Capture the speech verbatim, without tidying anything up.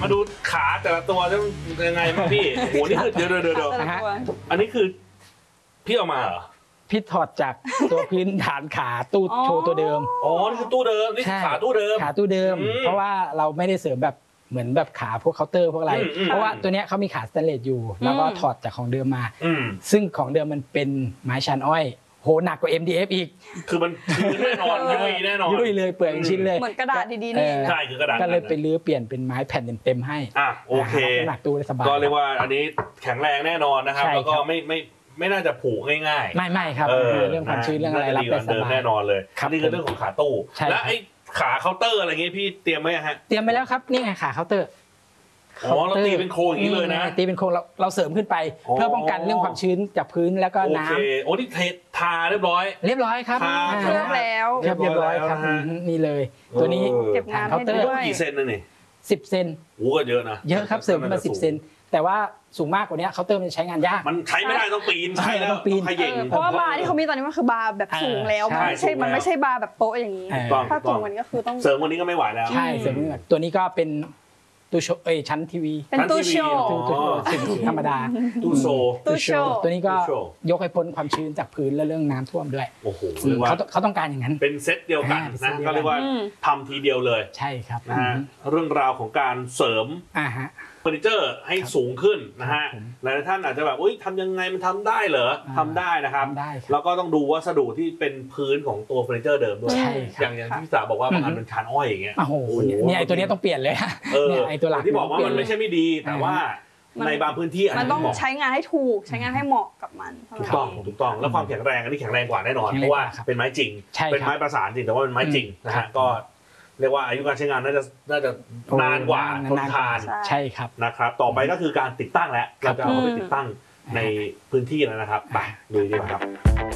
มาดูขาแต่ละตัวจะยังไงบ้างพี่โหนี่คือเดี๋ยวเดี๋ยวเดี๋ยวอันนี้คือพี่เอามาเหรอพี่ถอดจากตัวพื้นฐานขาตู้โชว์ตัวเดิมอ๋อนี่คือตู้เดิมนี่ขาตู้เดิมขาตู้เดิมเพราะว่าเราไม่ได้เสริมแบบเหมือนแบบขาพวกเคาน์เตอร์พวกอะไรเพราะว่าตัวเนี้ยเขามีขาสแตนเลสอยู่แล้วก็ถอดจากของเดิมมาซึ่งของเดิมมันเป็นไม้ชันอ้อยโหหนักกว่า เอ็ม ดี เอฟ อีกคือมันแน่นอนยุ่ยแน่นอนยุ่ยเลยเปลือยชิ้นเลยเหมือนกระดาษดีๆนี่ใช่คือกระดาษก็เลยไปรื้อเปลี่ยนเป็นไม้แผ่นเต็มๆให้อ่ะโอเคหนักตู้ได้สบายก็เรียกว่าอันนี้แข็งแรงแน่นอนนะครับแล้วก็ไม่ไม่ไม่น่าจะผุง่ายๆไม่ไม่ครับเรื่องความชื้นเรื่องอะไรรับได้สบายแน่นอนเลยนี่คือเรื่องของขาตู้แล้วไอ้ขาเคาน์เตอร์อะไรเงี้ยพี่เตรียมไว้ฮะเตรียมไปแล้วครับนี่ไงขาเคาน์เตอร์อ๋อเราตีเป็นโครงอย่างนี้เลยนะตีเป็นโครงเราเราเสริมขึ้นไปเพื่อป้องกันเรื่องความชื้นจากพื้นแล้วก็น้ำโอเคโอ้นี่เททาเรียบร้อยเรียบร้อยครับเคลือบแล้วเรียบร้อยครับนี่เลยตัวนี้เก็บงานให้ด้วยกี่เซนนึงนี่สิบเซนโอ้ก็เยอะนะเยอะครับเสริมมาสิบเซนแต่ว่าสูงมากกว่านี้เคาน์เตอร์มันใช้งานยากมันใช้ไม่ได้ต้องปีนใช้แล้วต้องปีนขย่งเพราะว่าบาร์ที่เขามีตอนนี้มันคือบาร์แบบสูงแล้วมันไม่ใช่มันไม่ใช่บาร์แบบโป๊ะอย่างนี้ถ้าสูงมันก็คือต้องเสริมวันนี้ก็ไม่ไหวแล้วใช่เสริมตัวนี้ก็เป็นตู้โชว์เอ้ยชั้นทีวีเป็นตู้โชว์ตู้โชว์ธรรมดาตู้โชว์ตู้โชว์ตัวนี้ก็ยกให้พ้นความชื้นจากพื้นและเรื่องน้ำท่วมด้วยโอ้โหเขาเขาต้องการอย่างนั้นเป็นเซตเดียวกันนะก็เรียกว่าทำทีเดียวเลยใช่ครับนะฮะเรื่องราวของการเสริมอ่าฮะเฟอร์นิเจอร์ให้สูงขึ้นนะฮะหลายท่านอาจจะแบบอุ้ยทำยังไงมันทำได้เหรอทำได้นะครับแล้วก็ต้องดูวัสดุที่เป็นพื้นของตัวเฟอร์นิเจอร์เดิมด้วยอย่างอย่างที่พี่สาวบอกว่าบางอันเป็นชานอ้อยอย่างเงี้ยโอ้โหเนี่ยไอตัวนี้ต้องเปลี่ยนเลยเนี่ยไอตัวหลักที่บอกว่ามันไม่ใช่ไม่ดีแต่ว่าในบางพื้นที่มันต้องใช้งานให้ถูกใช้งานให้เหมาะกับมันถูกต้องถูกต้องแล้วความแข็งแรงอันนี้แข็งแรงกว่าแน่นอนเพราะว่าเป็นไม้จริงเป็นไม้ประสานจริงแต่ว่าเป็นไม้จริงนะฮะก็เรียกว่าอายุการใช้งานน่าจะน่าจะนานกว่าทนทานใช่ครับนะครับต่อไปก็คือการติดตั้งแล้วเราจะเอาไปติดตั้งในพื้นที่แล้วนะครับไปดูดีกว่าครับ